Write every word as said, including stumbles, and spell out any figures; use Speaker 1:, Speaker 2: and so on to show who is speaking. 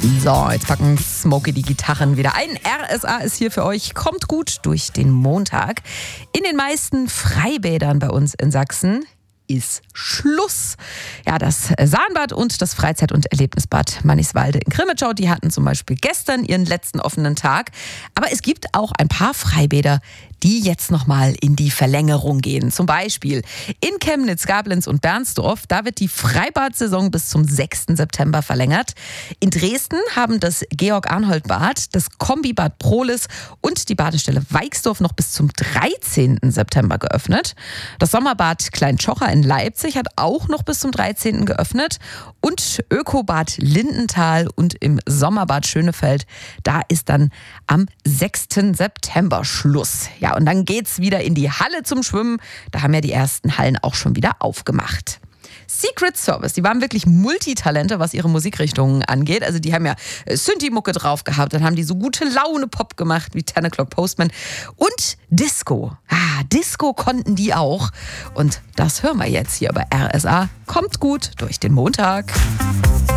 Speaker 1: So, jetzt packen Smokey die Gitarren wieder ein. R S A ist hier für euch. Kommt gut durch den Montag. In den meisten Freibädern bei uns in Sachsen ist Schluss. Ja, das Sahnbad und das Freizeit- und Erlebnisbad Manniswalde in Crimmitschau, die hatten zum Beispiel gestern ihren letzten offenen Tag. Aber es gibt auch ein paar Freibäder, die jetzt nochmal in die Verlängerung gehen. Zum Beispiel in Chemnitz, Gablenz und Bernsdorf. Da wird die Freibad-Saison bis zum sechsten September verlängert. In Dresden haben das Georg-Arnhold-Bad, das Kombibad Prohlis und die Badestelle Weixdorf noch bis zum dreizehnten September geöffnet. Das Sommerbad Klein-Tschocher in Leipzig hat auch noch bis zum dreizehnten geöffnet. Und Ökobad Lindenthal und im Sommerbad Schönefeld, da ist dann am sechsten September Schluss. Ja, und dann geht's wieder in die Halle zum Schwimmen. Da haben ja die ersten Hallen auch schon wieder aufgemacht. Secret Service, die waren wirklich Multitalente, was ihre Musikrichtungen angeht. Also die haben ja Synthi-Mucke drauf gehabt, dann haben die so gute Laune-Pop gemacht wie Ten O'Clock Postman und Disco. Ah, Disco konnten die auch. Und das hören wir jetzt hier bei R S A. Kommt gut durch den Montag.